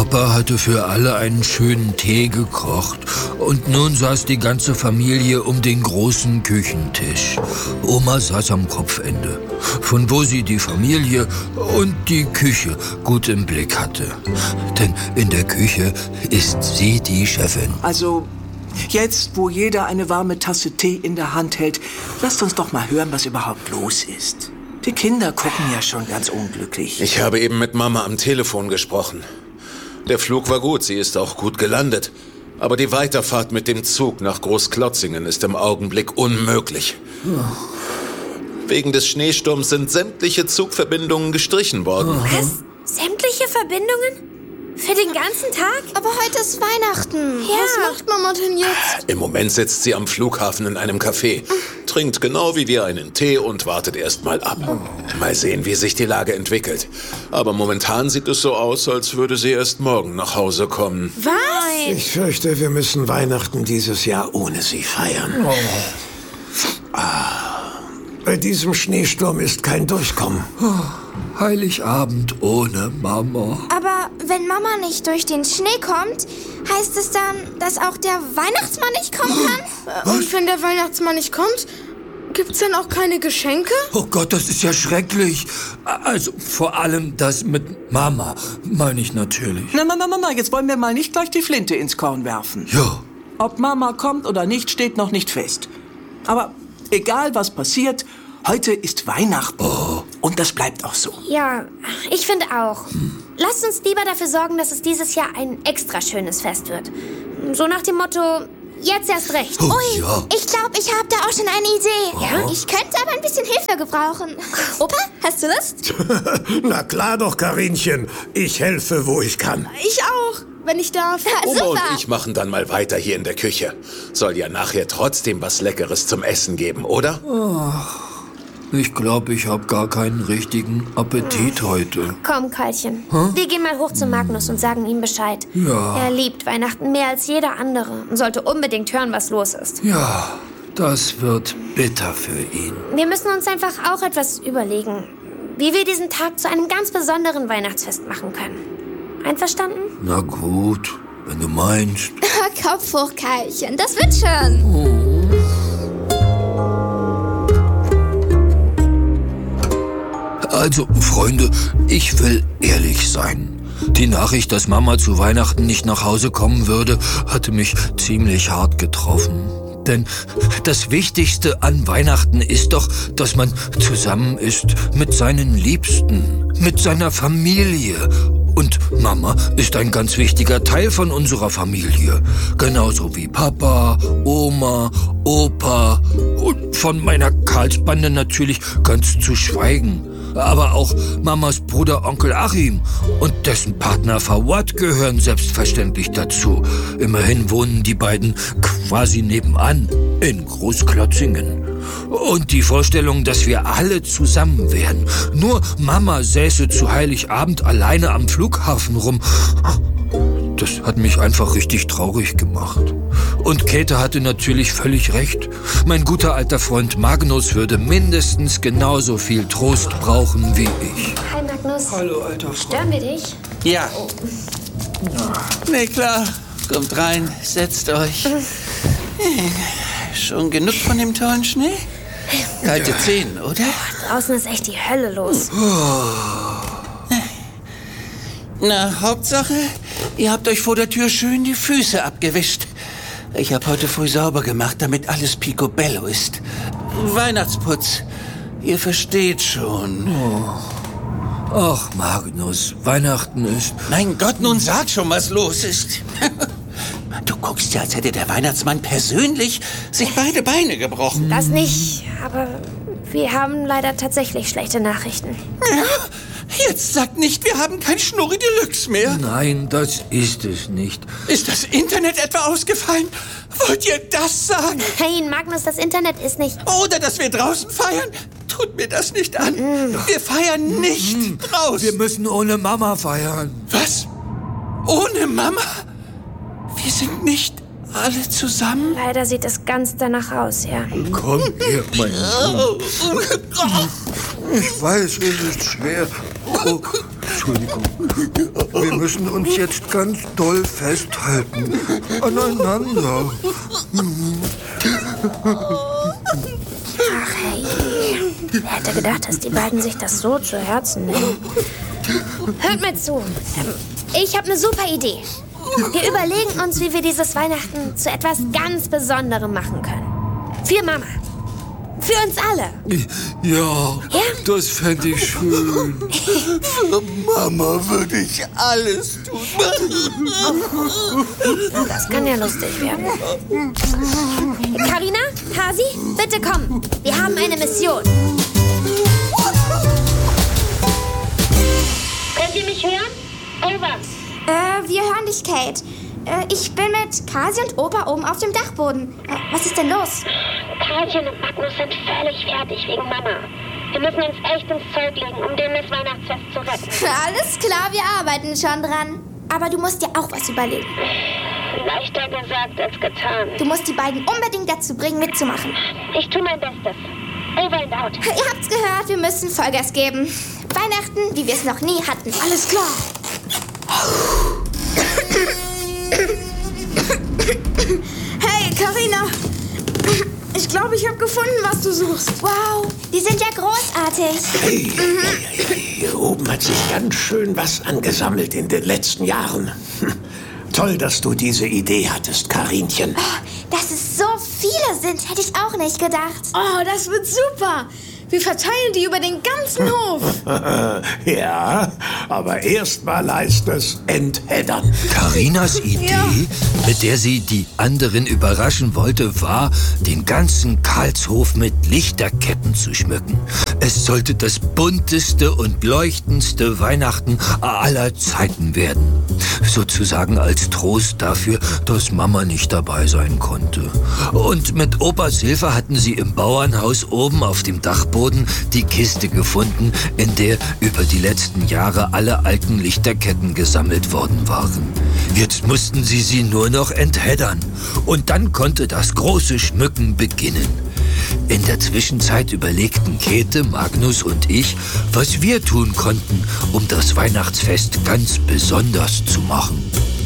Papa hatte für alle einen schönen Tee gekocht und nun saß die ganze Familie um den großen Küchentisch. Oma saß am Kopfende, von wo sie die Familie und die Küche gut im Blick hatte. Denn in der Küche ist sie die Chefin. Also, jetzt, wo jeder eine warme Tasse Tee in der Hand hält, lasst uns doch mal hören, was überhaupt los ist. Die Kinder gucken ja schon ganz unglücklich. Ich habe eben mit Mama am Telefon gesprochen. Der Flug war gut, sie ist auch gut gelandet. Aber die Weiterfahrt mit dem Zug nach Großklotzingen ist im Augenblick unmöglich. Wegen des Schneesturms sind sämtliche Zugverbindungen gestrichen worden. Was? Sämtliche Verbindungen? Für den ganzen Tag? Aber heute ist Weihnachten. Ja. Was macht Mama denn jetzt? Im Moment sitzt sie am Flughafen in einem Café, trinkt genau wie wir einen Tee und wartet erst mal ab. Mal sehen, wie sich die Lage entwickelt. Aber momentan sieht es so aus, als würde sie erst morgen nach Hause kommen. Was? Ich fürchte, wir müssen Weihnachten dieses Jahr ohne sie feiern. Bei diesem Schneesturm ist kein Durchkommen. Heiligabend ohne Mama. Aber wenn Mama nicht durch den Schnee kommt, heißt es dann, dass auch der Weihnachtsmann nicht kommen kann? Und wenn der Weihnachtsmann nicht kommt, gibt's dann auch keine Geschenke? Oh Gott, das ist ja schrecklich. Also vor allem das mit Mama, meine ich natürlich. Na, Mama, jetzt wollen wir mal nicht gleich die Flinte ins Korn werfen. Ja. Ob Mama kommt oder nicht, steht noch nicht fest. Aber egal, was passiert, heute ist Weihnachten. Oh. Und das bleibt auch so. Ja, ich finde auch. Lasst uns lieber dafür sorgen, dass es dieses Jahr ein extra schönes Fest wird. So nach dem Motto, jetzt erst recht. Oh, Ui, ja. ich glaube, ich habe da auch schon eine Idee. Ja? Ich könnte aber ein bisschen Hilfe gebrauchen. Opa, hast du Lust? Na klar doch, Karinchen. Ich helfe, wo ich kann. Ich auch, wenn ich darf. Oma und Super. ich machen dann mal weiter hier in der Küche. Soll ja nachher trotzdem was Leckeres zum Essen geben, oder? Ich glaube, ich habe gar keinen richtigen Appetit heute. Komm, Karlchen. Wir gehen mal hoch zu Magnus und sagen ihm Bescheid. Ja. Er liebt Weihnachten mehr als jeder andere und sollte unbedingt hören, was los ist. Ja, das wird bitter für ihn. Wir müssen uns einfach auch etwas überlegen, wie wir diesen Tag zu einem ganz besonderen Weihnachtsfest machen können. Einverstanden? Na gut, wenn du meinst. Kopf hoch, Karlchen. Das wird schon. Also, Freunde, ich will ehrlich sein. Die Nachricht, dass Mama zu Weihnachten nicht nach Hause kommen würde, hatte mich ziemlich hart getroffen. Denn das Wichtigste an Weihnachten ist doch, dass man zusammen ist mit seinen Liebsten, mit seiner Familie. Und Mama ist ein ganz wichtiger Teil von unserer Familie. Genauso wie Papa, Oma, Opa und von meiner Karlsbande natürlich ganz zu schweigen. Aber auch Mamas Bruder Onkel Achim und dessen Partner Fawad gehören selbstverständlich dazu. Immerhin wohnen die beiden quasi nebenan in Großklotzingen. Und die Vorstellung, dass wir alle zusammen wären. Nur Mama säße zu Heiligabend alleine am Flughafen rum. Das hat mich einfach richtig traurig gemacht. Und Käthe hatte natürlich völlig recht. Mein guter alter Freund Magnus würde mindestens genauso viel Trost brauchen wie ich. Hi, Magnus. Hallo, alter Freund. Stören wir dich? Ja. Nee, klar. Kommt rein, setzt euch. Schon genug von dem tollen Schnee? Kalte Zehen, oder? Draußen ist echt die Hölle los. Na, Hauptsache, ihr habt euch vor der Tür schön die Füße abgewischt. Ich habe heute früh sauber gemacht, damit alles picobello ist. Weihnachtsputz. Ihr versteht schon. Ach, Magnus, Weihnachten ist... Mein Gott, nun sag schon, was los ist. Du guckst ja, als hätte der Weihnachtsmann persönlich sich beide Beine gebrochen. Das nicht, aber wir haben leider tatsächlich schlechte Nachrichten. Jetzt sagt nicht, wir haben kein Schnurri Deluxe mehr. Nein, das ist es nicht. Ist das Internet etwa ausgefallen? Wollt ihr das sagen? Nein, Magnus, das Internet ist nicht... Oder dass wir draußen feiern? Tut mir das nicht an. Wir feiern nicht draußen. Wir müssen ohne Mama feiern. Was? Ohne Mama? Wir sind nicht alle zusammen? Leider sieht es ganz danach aus, ja. Komm her, mein Sohn. Ich weiß, es ist schwer. Oh, Entschuldigung. Wir müssen uns jetzt ganz doll festhalten. Aneinander. Ach hey, wer hätte gedacht, dass die beiden sich das so zu Herzen nehmen? Hört mir zu. Ich habe eine super Idee. Wir überlegen uns, wie wir dieses Weihnachten zu etwas ganz Besonderem machen können. Für Mama. Für uns alle. Ja, das fände ich schön. Für Mama würde ich alles tun. Das kann ja lustig werden. Carina, Hasi, bitte komm. Wir haben eine Mission. Könnt ihr mich hören? Over. Wir hören dich, Kate. Ich bin mit Kasi und Opa oben auf dem Dachboden. Was ist denn los? Karlchen und Magnus sind völlig fertig wegen Mama. Wir müssen uns echt ins Zeug legen, um dem das Weihnachtsfest zu retten. Alles klar, wir arbeiten schon dran. Aber du musst dir auch was überlegen. Leichter gesagt als getan. Du musst die beiden unbedingt dazu bringen, mitzumachen. Ich tue mein Bestes. Over and out. Ihr habt's gehört, wir müssen Vollgas geben. Weihnachten, wie wir es noch nie hatten. Alles klar. Hey, Carina. Ich glaube, ich habe gefunden, was du suchst. Wow, die sind ja großartig. Hey, hier oben hat sich ganz schön was angesammelt in den letzten Jahren. Toll, dass du diese Idee hattest, Karinchen. Dass es so viele sind, hätte ich auch nicht gedacht. Oh, das wird super. Wir verteilen die über den ganzen Hof. Ja, aber erstmal heißt es entheddern. Carinas Idee, mit der sie die anderen überraschen wollte, war, den ganzen Karlshof mit Lichterketten zu schmücken. Es sollte das bunteste und leuchtendste Weihnachten aller Zeiten werden. Sozusagen als Trost dafür, dass Mama nicht dabei sein konnte. Und mit Opas Hilfe hatten sie im Bauernhaus oben auf dem Dachboden die Kiste gefunden, in der über die letzten Jahre alle alten Lichterketten gesammelt worden waren. Jetzt mussten sie nur noch entheddern. Und dann konnte das große Schmücken beginnen. In der Zwischenzeit überlegten Käthe, Magnus und ich, was wir tun konnten, um das Weihnachtsfest ganz besonders zu machen.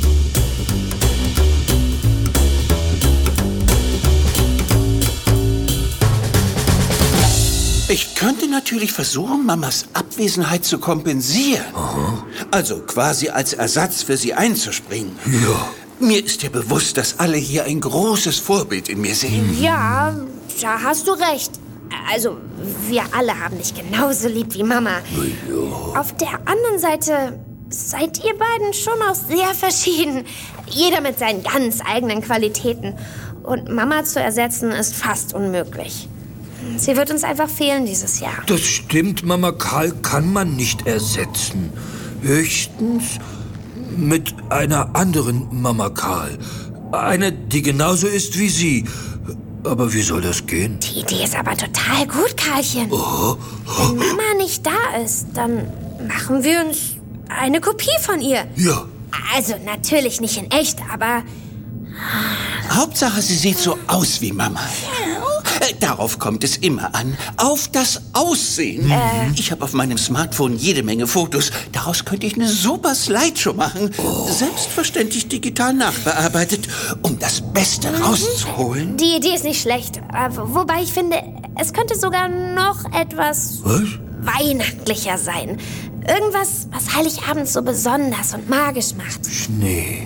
Ich könnte natürlich versuchen, Mamas Abwesenheit zu kompensieren. Aha. Also quasi als Ersatz für sie einzuspringen. Ja. Mir ist ja bewusst, dass alle hier ein großes Vorbild in mir sehen. Ja, da hast du recht. Also, wir alle haben dich genauso lieb wie Mama. Ja. Auf der anderen Seite seid ihr beiden schon auch sehr verschieden. Jeder mit seinen ganz eigenen Qualitäten. Und Mama zu ersetzen ist fast unmöglich. Sie wird uns einfach fehlen dieses Jahr. Das stimmt, Mama. Karl kann man nicht ersetzen. Höchstens mit einer anderen Mama Karl. Eine, die genauso ist wie sie. Aber wie soll das gehen? Die Idee ist aber total gut, Karlchen. Oh. Wenn Mama nicht da ist, dann machen wir uns eine Kopie von ihr. Ja. Also natürlich nicht in echt, aber... Hauptsache, sie sieht so aus wie Mama. Darauf kommt es immer an. Auf das Aussehen. Ich habe auf meinem Smartphone jede Menge Fotos. Daraus könnte ich eine super Slideshow machen. Selbstverständlich digital nachbearbeitet, um das Beste rauszuholen. Die Idee ist nicht schlecht. Wobei ich finde, es könnte sogar noch etwas weihnachtlicher sein. Irgendwas, was Heiligabend so besonders und magisch macht. Schnee.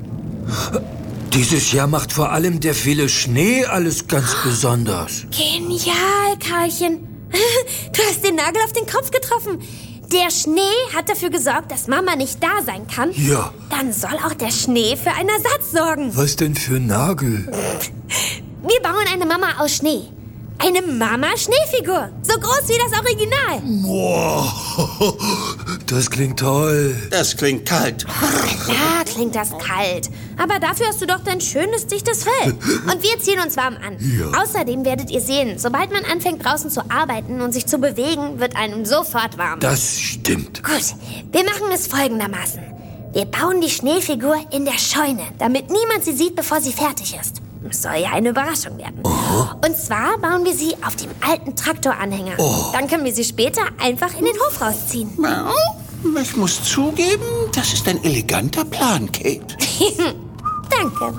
Dieses Jahr macht vor allem der viele Schnee alles ganz besonders. Genial, Karlchen. Du hast den Nagel auf den Kopf getroffen. Der Schnee hat dafür gesorgt, dass Mama nicht da sein kann. Ja. Dann soll auch der Schnee für einen Ersatz sorgen. Was denn für Nagel? Wir bauen eine Mama aus Schnee. Eine Mama-Schneefigur. So groß wie das Original. Wow, das klingt toll. Das klingt kalt. Klar klingt das kalt. Aber dafür hast du doch dein schönes, dichtes Fell. Und wir ziehen uns warm an. Ja. Außerdem werdet ihr sehen, sobald man anfängt draußen zu arbeiten und sich zu bewegen, wird einem sofort warm. Das stimmt. Gut, wir machen es folgendermaßen. Wir bauen die Schneefigur in der Scheune, damit niemand sie sieht, bevor sie fertig ist. Es soll ja eine Überraschung werden. Und zwar bauen wir sie auf dem alten Traktoranhänger. Dann können wir sie später einfach in den Hof rausziehen. Ich muss zugeben, das ist ein eleganter Plan, Kate. Danke.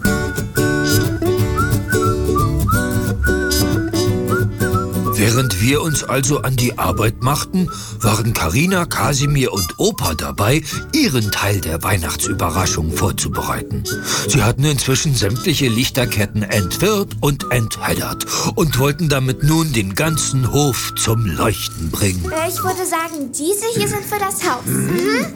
Während wir uns also an die Arbeit machten, waren Carina, Kasimir und Opa dabei, ihren Teil der Weihnachtsüberraschung vorzubereiten. Sie hatten inzwischen sämtliche Lichterketten entwirrt und entheddert und wollten damit nun den ganzen Hof zum Leuchten bringen. Ich würde sagen, diese hier sind für das Haus. Und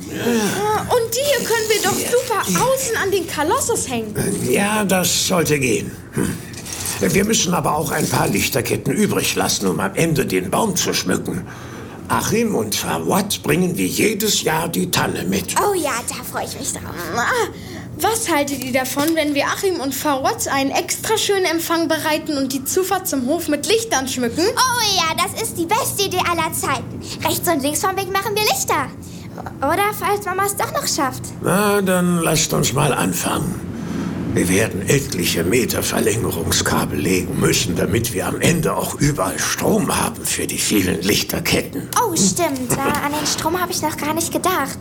die hier können wir doch super außen an den Kolossus hängen. Ja, das sollte gehen. Wir müssen aber auch ein paar Lichterketten übrig lassen, um am Ende den Baum zu schmücken. Achim und Fawad bringen wie jedes Jahr die Tanne mit. Oh ja, da freue ich mich drauf. Was haltet ihr davon, wenn wir Achim und Fawad einen extra schönen Empfang bereiten und die Zufahrt zum Hof mit Lichtern schmücken? Oh ja, das ist die beste Idee aller Zeiten. Rechts und links vom Weg machen wir Lichter. Oder falls Mama es doch noch schafft. Na, dann lasst uns mal anfangen. Wir werden etliche Meter Verlängerungskabel legen müssen, damit wir am Ende auch überall Strom haben für die vielen Lichterketten. Oh, stimmt. An den Strom habe ich noch gar nicht gedacht.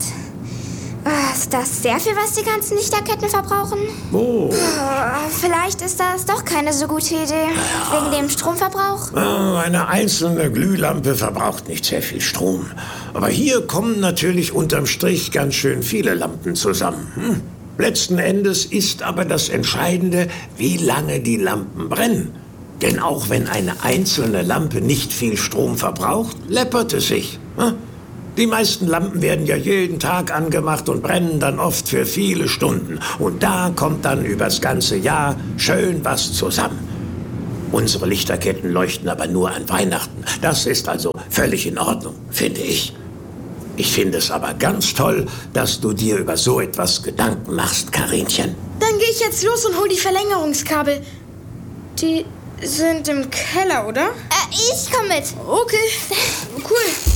Ist das sehr viel, was die ganzen Lichterketten verbrauchen? Oh. Vielleicht ist das doch keine so gute Idee. Wegen dem Stromverbrauch? Eine einzelne Glühlampe verbraucht nicht sehr viel Strom. Aber hier kommen natürlich unterm Strich ganz schön viele Lampen zusammen. Letzten Endes ist aber das Entscheidende, wie lange die Lampen brennen. Denn auch wenn eine einzelne Lampe nicht viel Strom verbraucht, läppert es sich. Die meisten Lampen werden ja jeden Tag angemacht und brennen dann oft für viele Stunden. Und da kommt dann übers ganze Jahr schön was zusammen. Unsere Lichterketten leuchten aber nur an Weihnachten. Das ist also völlig in Ordnung, finde ich. Ich finde es aber ganz toll, dass du dir über so etwas Gedanken machst, Karinchen. Dann gehe ich jetzt los und hol die Verlängerungskabel. Die sind im Keller, oder? Ich komme mit. Okay, cool.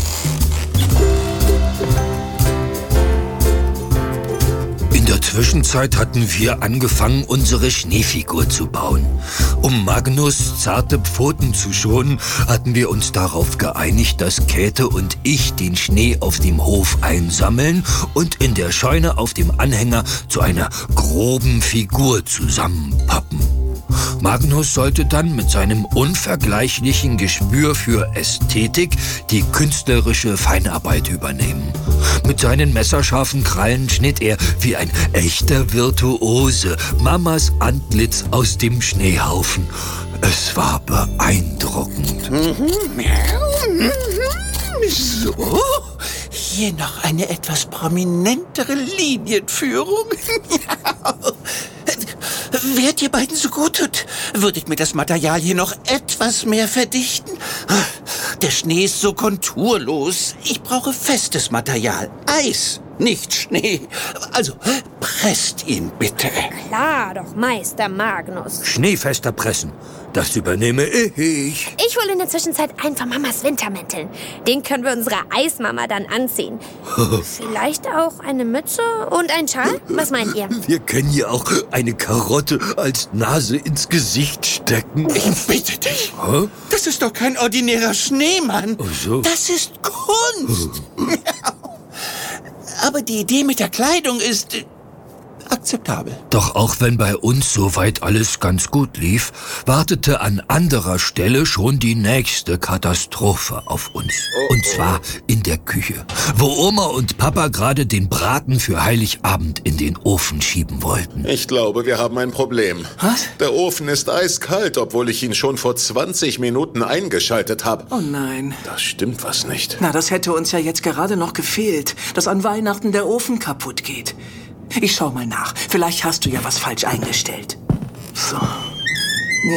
In der Zwischenzeit hatten wir angefangen, unsere Schneefigur zu bauen. Um Magnus zarte Pfoten zu schonen, hatten wir uns darauf geeinigt, dass Käthe und ich den Schnee auf dem Hof einsammeln und in der Scheune auf dem Anhänger zu einer groben Figur zusammenpappen. Magnus sollte dann mit seinem unvergleichlichen Gespür für Ästhetik die künstlerische Feinarbeit übernehmen. Mit seinen messerscharfen Krallen schnitt er wie ein echter Virtuose Mamas Antlitz aus dem Schneehaufen. Es war beeindruckend. So, hier noch eine etwas prominentere Linienführung. Wärt ihr beiden so gut und würdet mir das Material hier noch etwas mehr verdichten? Der Schnee ist so konturlos. Ich brauche festes Material. Eis, nicht Schnee. Also, presst ihn bitte. Klar doch, Meister Magnus. Schneefester pressen, das übernehme ich. Ich hole in der Zwischenzeit einen von Mamas Wintermänteln. Den können wir unserer Eismama dann anziehen. Vielleicht auch eine Mütze und ein Schal? Was meint ihr? Wir können hier auch eine Karotte als Nase ins Gesicht stecken. Ich bitte dich. Das ist doch kein ordinärer Schneemann. Ach so. Das ist Kunst. Aber die Idee mit der Kleidung ist akzeptabel. Doch auch wenn bei uns soweit alles ganz gut lief, wartete an anderer Stelle schon die nächste Katastrophe auf uns. Und zwar in der Küche, wo Oma und Papa gerade den Braten für Heiligabend in den Ofen schieben wollten. Ich glaube, wir haben ein Problem. Was? Der Ofen ist eiskalt, obwohl ich ihn schon vor 20 Minuten eingeschaltet habe. Oh nein. Da stimmt was nicht. Na, das hätte uns ja jetzt gerade noch gefehlt, dass an Weihnachten der Ofen kaputt geht. Ich schau mal nach. Vielleicht hast du ja was falsch eingestellt. So. Nee.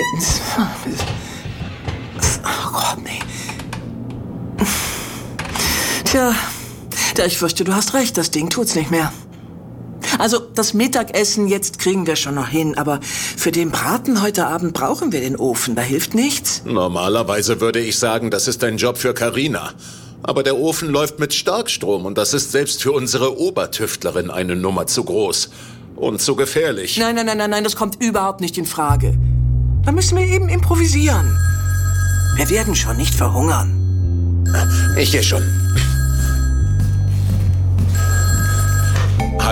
Oh Gott, nee. Tja, ich fürchte, du hast recht. Das Ding tut's nicht mehr. Also, das Mittagessen jetzt kriegen wir schon noch hin. Aber für den Braten heute Abend brauchen wir den Ofen. Da hilft nichts. Normalerweise würde ich sagen, das ist ein Job für Carina. Aber der Ofen läuft mit Starkstrom und das ist selbst für unsere Obertüftlerin eine Nummer zu groß. Und zu gefährlich. Nein, das kommt überhaupt nicht in Frage. Da müssen wir eben improvisieren. Wir werden schon nicht verhungern. Ich gehe schon.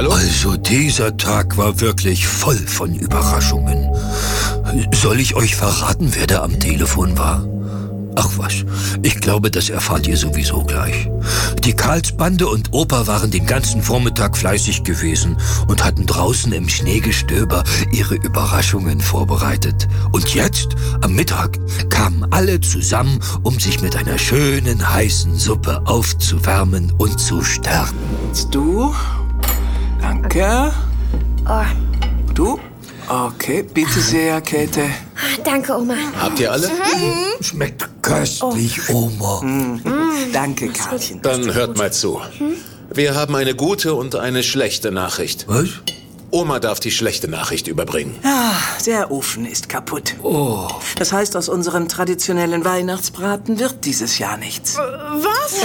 Hallo? Also dieser Tag war wirklich voll von Überraschungen. Soll ich euch verraten, wer da am Telefon war? Ach was, ich glaube, das erfahrt ihr sowieso gleich. Die Karlsbande und Opa waren den ganzen Vormittag fleißig gewesen und hatten draußen im Schneegestöber ihre Überraschungen vorbereitet. Und jetzt, am Mittag, kamen alle zusammen, um sich mit einer schönen heißen Suppe aufzuwärmen und zu stärken. Du? Danke. Oh, Du? Okay, bitte sehr, Käthe. danke, Oma. Habt ihr alle? Schmeckt köstlich, Oma. Danke, Karlchen. Dann hört mal zu. Wir haben eine gute und eine schlechte Nachricht. Was? Oma darf die schlechte Nachricht überbringen. Ah, der Ofen ist kaputt. Oh. Das heißt, aus unserem traditionellen Weihnachtsbraten wird dieses Jahr nichts. Was?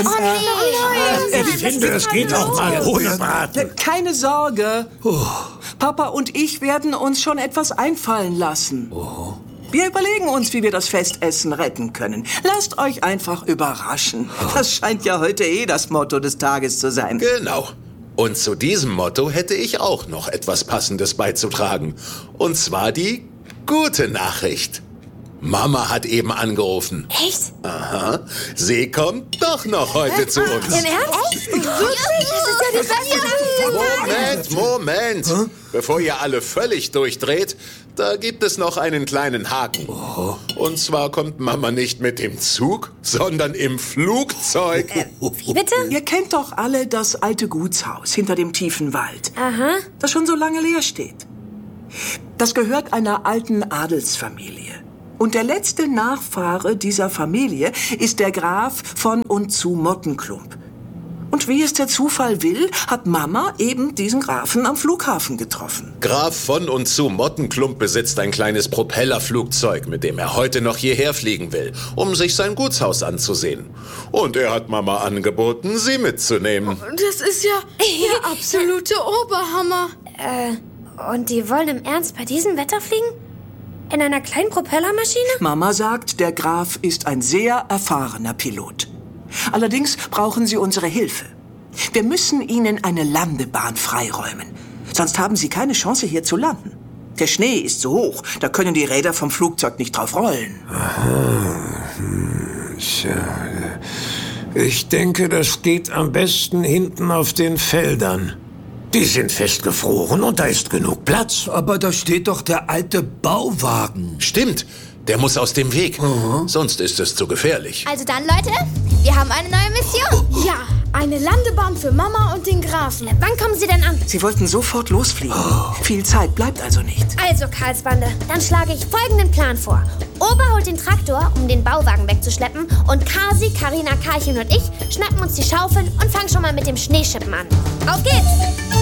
Ich finde, es geht auch mal ohne Braten. Keine Sorge. Papa und ich werden uns schon etwas einfallen lassen. Wir überlegen uns, wie wir das Festessen retten können. Lasst euch einfach überraschen. Das scheint ja heute das Motto des Tages zu sein. Genau. Und zu diesem Motto hätte ich auch noch etwas Passendes beizutragen. Und zwar die gute Nachricht. Mama hat eben angerufen. Echt? Aha, sie kommt doch noch heute zu uns. Im Ernst? Wirklich? Das ist ja die beste Moment. Bevor ihr alle völlig durchdreht, da gibt es noch einen kleinen Haken. Und zwar kommt Mama nicht mit dem Zug, sondern im Flugzeug. Wie bitte? Ihr kennt doch alle das alte Gutshaus hinter dem tiefen Wald, Aha. das schon so lange leer steht. Das gehört einer alten Adelsfamilie. Und der letzte Nachfahre dieser Familie ist der Graf von und zu Mottenklump. Und wie es der Zufall will, hat Mama eben diesen Grafen am Flughafen getroffen. Graf von und zu Mottenklump besitzt ein kleines Propellerflugzeug, mit dem er heute noch hierher fliegen will, um sich sein Gutshaus anzusehen. Und er hat Mama angeboten, sie mitzunehmen. Das ist ja der absolute Oberhammer. Und die wollen im Ernst bei diesem Wetter fliegen? In einer kleinen Propellermaschine? Mama sagt, der Graf ist ein sehr erfahrener Pilot. Allerdings brauchen sie unsere Hilfe. Wir müssen ihnen eine Landebahn freiräumen. Sonst haben sie keine Chance, hier zu landen. Der Schnee ist so hoch, da können die Räder vom Flugzeug nicht drauf rollen. Schade. Ich denke, das geht am besten hinten auf den Feldern. Die sind festgefroren und da ist genug Platz. Aber da steht doch der alte Bauwagen. Stimmt, der muss aus dem Weg. Sonst ist es zu gefährlich. Also dann, Leute, wir haben eine neue Mission. Ja, eine Landebahn für Mama und den Grafen. Wann kommen sie denn an? Sie wollten sofort losfliegen. Viel Zeit bleibt also nicht. Also, Karlsbande, dann schlage ich folgenden Plan vor. Opa holt den Traktor, um den Bauwagen wegzuschleppen, und Kasi, Karina, Karlchen und ich schnappen uns die Schaufeln und fangen schon mal mit dem Schneeschippen an. Auf geht's!